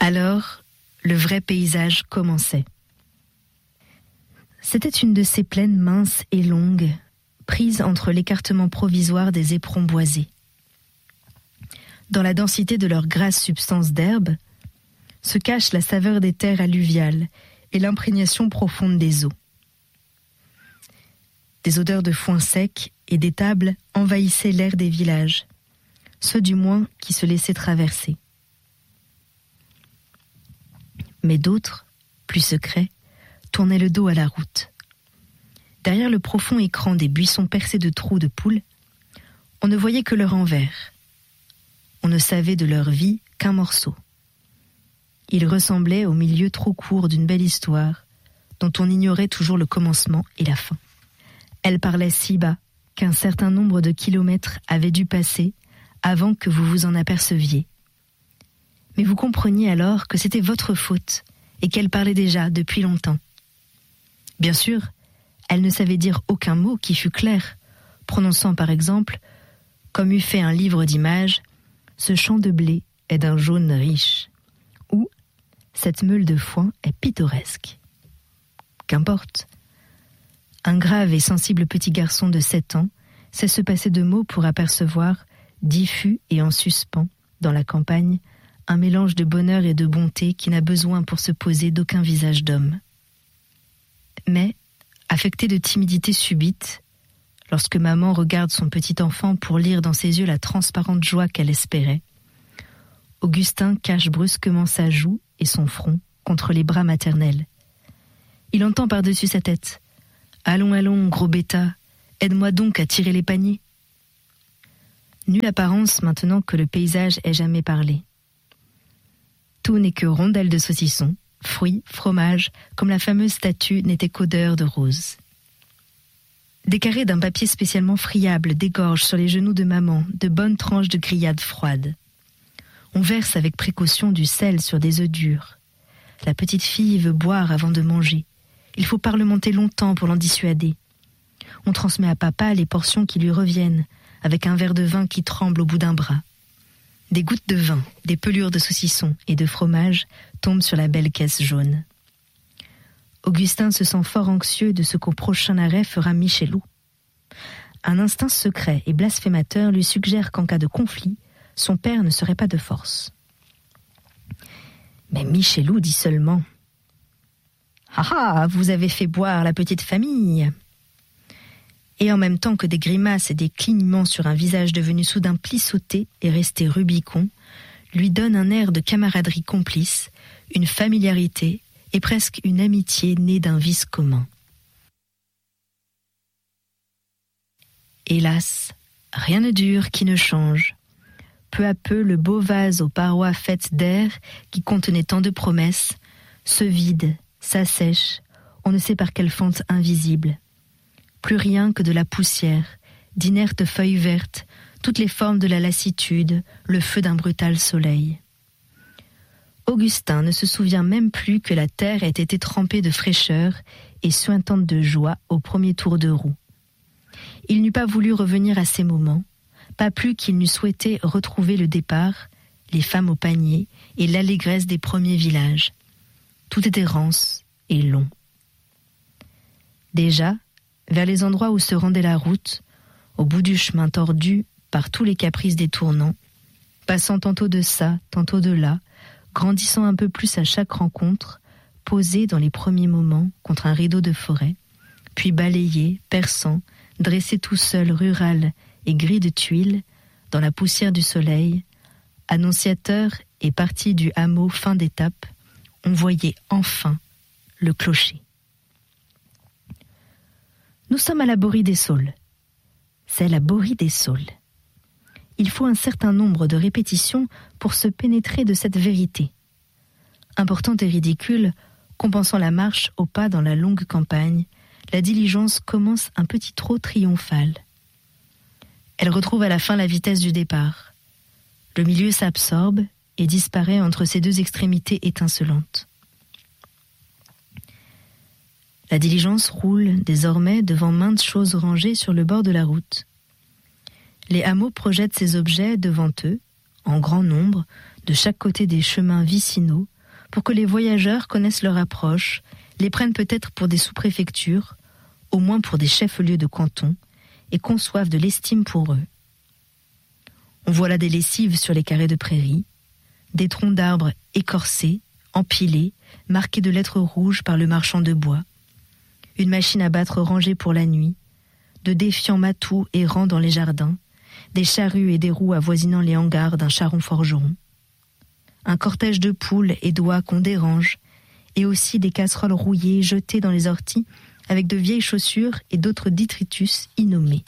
Alors, le vrai paysage commençait. C'était une de ces plaines minces et longues, prises entre l'écartement provisoire des éperons boisés. Dans la densité de leur grasse substance d'herbe, se cache la saveur des terres alluviales et l'imprégnation profonde des eaux. Des odeurs de foin sec et d'étable envahissaient l'air des villages, ceux du moins qui se laissaient traverser. Mais d'autres, plus secrets, tournaient le dos à la route. Derrière le profond écran des buissons percés de trous de poules, on ne voyait que leur envers. On ne savait de leur vie qu'un morceau. Ils ressemblaient au milieu trop court d'une belle histoire, dont on ignorait toujours le commencement et la fin. Elle parlait si bas qu'un certain nombre de kilomètres avaient dû passer avant que vous vous en aperceviez. Mais vous compreniez alors que c'était votre faute et qu'elle parlait déjà depuis longtemps. Bien sûr, elle ne savait dire aucun mot qui fût clair, prononçant par exemple, comme eût fait un livre d'images, « Ce champ de blé est d'un jaune riche » ou « Cette meule de foin est pittoresque ». Qu'importe. Un grave et sensible petit garçon de 7 ans sait se passer de mots pour apercevoir, diffus et en suspens, dans la campagne, un mélange de bonheur et de bonté qui n'a besoin pour se poser d'aucun visage d'homme. Mais, affecté de timidité subite, lorsque maman regarde son petit enfant pour lire dans ses yeux la transparente joie qu'elle espérait, Augustin cache brusquement sa joue et son front contre les bras maternels. Il entend par-dessus sa tête « Allons, allons, gros bêta, aide-moi donc à tirer les paniers !» Nulle apparence maintenant que le paysage ait jamais parlé. Tout n'est que rondelles de saucisson, fruits, fromage, comme la fameuse statue n'était qu'odeur de rose. Des carrés d'un papier spécialement friable dégorgent sur les genoux de maman de bonnes tranches de grillades froides. On verse avec précaution du sel sur des œufs durs. La petite fille veut boire avant de manger. Il faut parlementer longtemps pour l'en dissuader. On transmet à papa les portions qui lui reviennent, avec un verre de vin qui tremble au bout d'un bras. Des gouttes de vin, des pelures de saucisson et de fromage tombent sur la belle caisse jaune. Augustin se sent fort anxieux de ce qu'au prochain arrêt fera Michelou. Un instinct secret et blasphémateur lui suggère qu'en cas de conflit, son père ne serait pas de force. Mais Michelou dit seulement « Ah ah, vous avez fait boire la petite famille !» Et en même temps que des grimaces et des clignements sur un visage devenu soudain plissauté et resté Rubicon, lui donne un air de camaraderie complice, une familiarité et presque une amitié née d'un vice commun. Hélas, rien ne dure qui ne change. Peu à peu, le beau vase aux parois faites d'air qui contenait tant de promesses se vide, s'assèche, on ne sait par quelle fente invisible. Plus rien que de la poussière, d'inertes feuilles vertes, toutes les formes de la lassitude, le feu d'un brutal soleil. Augustin ne se souvient même plus que la terre ait été trempée de fraîcheur et suintante de joie au premier tour de roue. Il n'eût pas voulu revenir à ces moments, pas plus qu'il n'eût souhaité retrouver le départ, les femmes au panier et l'allégresse des premiers villages. Tout était rance et long. Déjà, vers les endroits où se rendait la route, au bout du chemin tordu par tous les caprices des tournants, passant tantôt de ça, tantôt de là, grandissant un peu plus à chaque rencontre, posé dans les premiers moments contre un rideau de forêt, puis balayé, perçant, dressé tout seul, rural et gris de tuiles, dans la poussière du soleil, annonciateur et parti du hameau fin d'étape, on voyait enfin le clocher. Nous sommes à la Borie des Saules. C'est la Borie des Saules. Il faut un certain nombre de répétitions pour se pénétrer de cette vérité. Importante et ridicule, compensant la marche au pas dans la longue campagne, la diligence commence un petit trot triomphal. Elle retrouve à la fin la vitesse du départ. Le milieu s'absorbe et disparaît entre ces deux extrémités étincelantes. La diligence roule désormais devant maintes choses rangées sur le bord de la route. Les hameaux projettent ces objets devant eux, en grand nombre, de chaque côté des chemins vicinaux, pour que les voyageurs connaissent leur approche, les prennent peut-être pour des sous-préfectures, au moins pour des chefs-lieux de canton, et conçoivent de l'estime pour eux. On voit là des lessives sur les carrés de prairie, des troncs d'arbres écorcés, empilés, marqués de lettres rouges par le marchand de bois, une machine à battre rangée pour la nuit, de défiants matous errant dans les jardins, des charrues et des roues avoisinant les hangars d'un charron forgeron, un cortège de poules et d'oies qu'on dérange, et aussi des casseroles rouillées jetées dans les orties avec de vieilles chaussures et d'autres détritus innommés.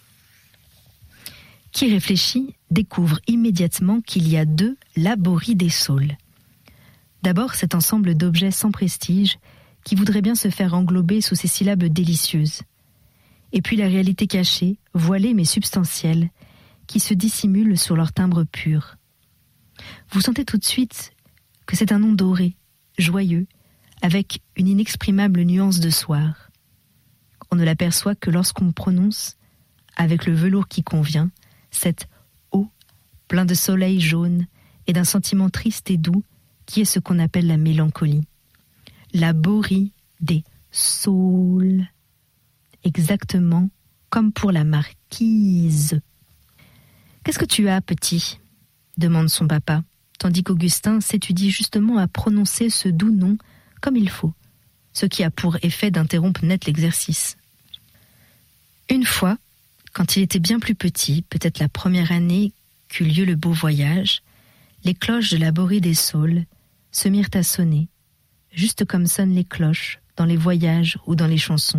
Qui réfléchit découvre immédiatement qu'il y a deux labories des saules. D'abord cet ensemble d'objets sans prestige qui voudrait bien se faire englober sous ces syllabes délicieuses. Et puis la réalité cachée, voilée mais substantielle, qui se dissimule sur leur timbre pur. Vous sentez tout de suite que c'est un nom doré, joyeux, avec une inexprimable nuance de soir. On ne l'aperçoit que lorsqu'on prononce, avec le velours qui convient, cet « O » plein de soleil jaune et d'un sentiment triste et doux qui est ce qu'on appelle la mélancolie. La borie des saules. Exactement comme pour la marquise. « Qu'est-ce que tu as, petit ?» demande son papa, tandis qu'Augustin s'étudie justement à prononcer ce doux nom comme il faut, ce qui a pour effet d'interrompre net l'exercice. Une fois, quand il était bien plus petit, peut-être la première année qu'eut lieu le beau voyage, les cloches de la borie des saules se mirent à sonner, juste comme sonnent les cloches dans les voyages ou dans les chansons.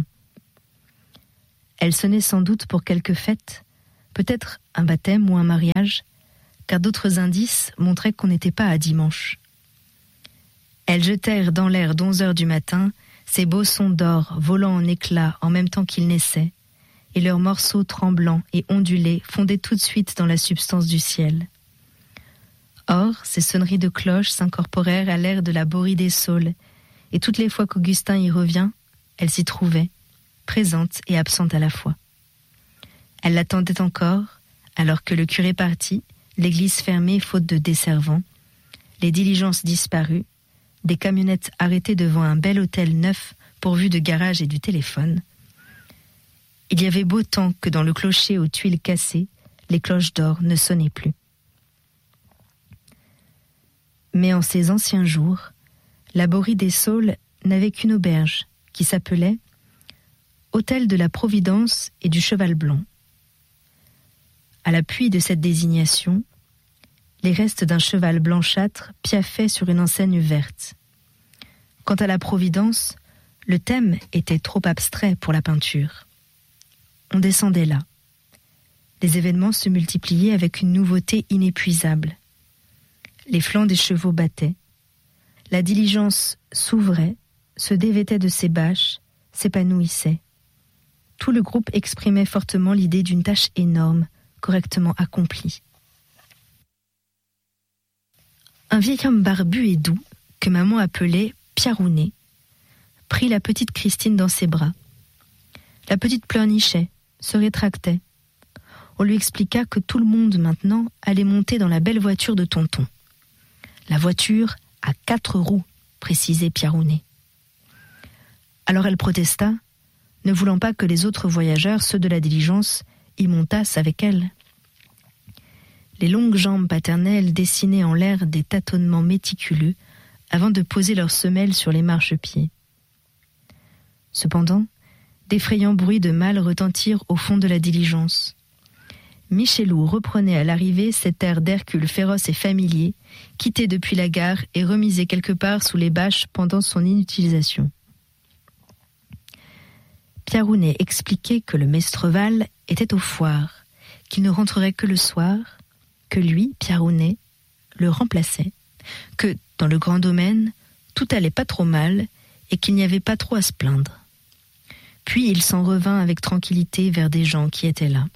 Elles sonnaient sans doute pour quelque fête, peut-être un baptême ou un mariage, car d'autres indices montraient qu'on n'était pas à dimanche. Elles jetèrent dans l'air d'11 heures du matin ces beaux sons d'or volant en éclats en même temps qu'ils naissaient, et leurs morceaux tremblants et ondulés fondaient tout de suite dans la substance du ciel. Or, ces sonneries de cloches s'incorporèrent à l'air de la borie des saules, et toutes les fois qu'Augustin y revient, elle s'y trouvait, présente et absente à la fois. Elle l'attendait encore, alors que le curé partit, l'église fermée faute de desservants, les diligences disparues, des camionnettes arrêtées devant un bel hôtel neuf pourvu de garage et du téléphone. Il y avait beau temps que dans le clocher aux tuiles cassées, les cloches d'or ne sonnaient plus. Mais en ces anciens jours, la borie des saules n'avait qu'une auberge qui s'appelait Hôtel de la Providence et du Cheval Blanc. À l'appui de cette désignation, les restes d'un cheval blanchâtre piaffaient sur une enseigne verte. Quant à la Providence, le thème était trop abstrait pour la peinture. On descendait là. Les événements se multipliaient avec une nouveauté inépuisable. Les flancs des chevaux battaient. La diligence s'ouvrait, se dévêtait de ses bâches, s'épanouissait. Tout le groupe exprimait fortement l'idée d'une tâche énorme, correctement accomplie. Un vieil homme barbu et doux, que maman appelait Piarounet, prit la petite Christine dans ses bras. La petite pleurnichait, se rétractait. On lui expliqua que tout le monde maintenant allait monter dans la belle voiture de tonton. La voiture à 4 roues, précisait Piarounet. Alors elle protesta, ne voulant pas que les autres voyageurs, ceux de la diligence, y montassent avec elle. Les longues jambes paternelles dessinaient en l'air des tâtonnements méticuleux avant de poser leurs semelles sur les marchepieds. Cependant, d'effrayants bruits de malles retentirent au fond de la diligence. Michelou reprenait à l'arrivée cet air d'Hercule féroce et familier, quitté depuis la gare et remisé quelque part sous les bâches pendant son inutilisation. Piarounet expliquait que le Mestreval était aux foires, qu'il ne rentrerait que le soir, que lui, Piarounet, le remplaçait, que, dans le grand domaine, tout allait pas trop mal et qu'il n'y avait pas trop à se plaindre. Puis il s'en revint avec tranquillité vers des gens qui étaient là.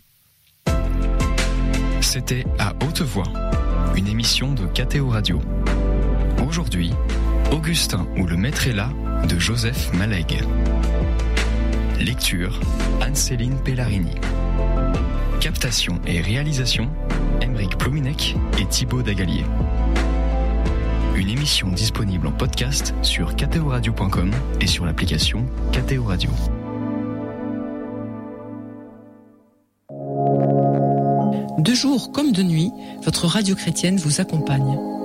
C'était À Haute Voix, une émission de KTO Radio. Aujourd'hui, Augustin ou le maître est là de Joseph Malègue. Lecture, Anne-Céline Pellarini. Captation et réalisation, Aymeric Plouminec et Thibaut Dagalier. Une émission émission disponible en podcast sur ktoradio.com et sur l'application KTO Radio. De jour comme de nuit, votre radio chrétienne vous accompagne.